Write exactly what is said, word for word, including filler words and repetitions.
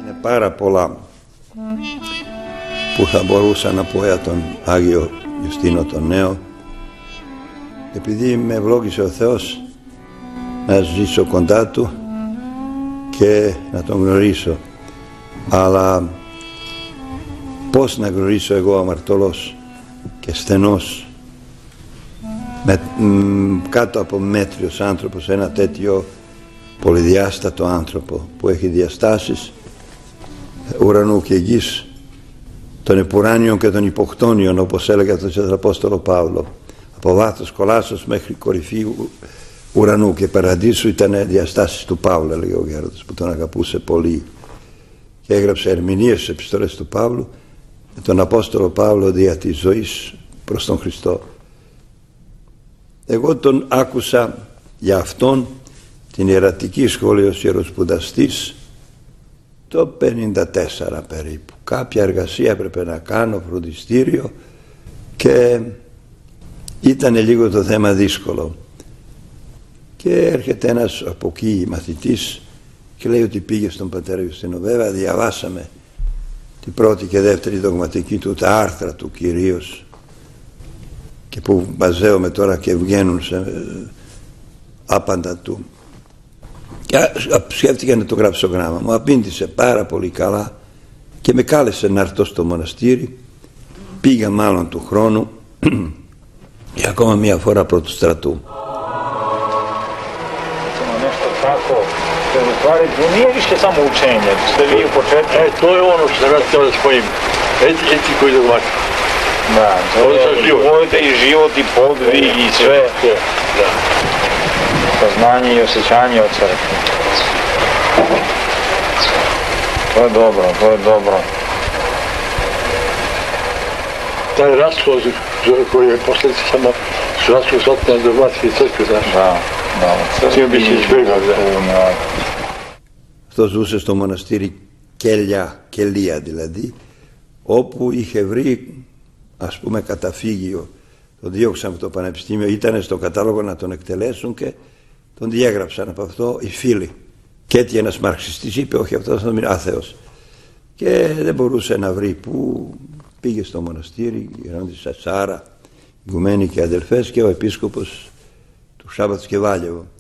Είναι πάρα πολλά που θα μπορούσα να πω για τον Άγιο Ιουστίνο τον Νέο, επειδή με ευλόγησε ο Θεός να ζήσω κοντά του και να τον γνωρίσω. Αλλά πώς να γνωρίσω εγώ αμαρτωλός και στενός, με, μ, κάτω από μέτριος άνθρωπος, ένα τέτοιο πολυδιάστατο άνθρωπο που έχει διαστάσεις ουρανού και γης, των επουράνιων και των υποκτόνιων, όπως έλεγε τον Απόστολο Παύλο, από βάθος κολάσσος μέχρι κορυφή ουρανού και παραδείσου. Ήταν διαστάσεις του Παύλου, έλεγε ο Γέροντας, που τον αγαπούσε πολύ και έγραψε ερμηνείες στις επιστολές του Παύλου με τον Απόστολο Παύλο δια της ζωής προς τον Χριστό. Εγώ τον άκουσα για αυτόν την ιερατική σχολή ως ιεροσπουδαστής το πενήντα τέσσερα περίπου. Κάποια εργασία έπρεπε να κάνω, φροντιστήριο, και ήταν λίγο το θέμα δύσκολο. Και έρχεται ένας από εκεί μαθητής και λέει ότι πήγε στον πατέρα Ιουστίνο. Βέβαια διαβάσαμε την πρώτη και δεύτερη δογματική του, τα άρθρα του κυρίως, και που μαζεύομαι τώρα και βγαίνουν σε άπαντα του. Και σκέφτηκα να το γράψω γράμμα. Μου απήντησε πάρα πολύ καλά και με κάλεσε να έρθω στο μοναστήρι. Πήγα μάλλον του χρόνου και ακόμα μία φορά πρώτου στρατού. Nije više samo učenje, ste vi u početku... E, to je ono što sam ja htio da spojim. Eti, eti koji dogmati. Da, to je, volite i život i podvig i sve. Da. Poznanje i osjećanje od crkve. To je dobro, to je dobro. Taj raskol koji je posljedica samo su raskol satne dogmatske crkve, znaš. Da, da. Crkve bi se izbjegao, da. Αυτό ζούσε στο μοναστήρι Κέλια, Κελία δηλαδή, όπου είχε βρει, ας πούμε, καταφύγιο. Τον διώξαν από το πανεπιστήμιο, ήταν στο κατάλογο να τον εκτελέσουν και τον διέγραψαν από αυτό οι φίλοι. Και έτσι ένας μαρξιστής είπε, όχι, αυτός θα μείνει άθεος. Και δεν μπορούσε να βρει που, πήγε στο μοναστήρι, γινόντουσαν Σάρα, ηγουμένοι και αδελφές, και ο επίσκοπος του Σάββατος Κεβάλιεβο.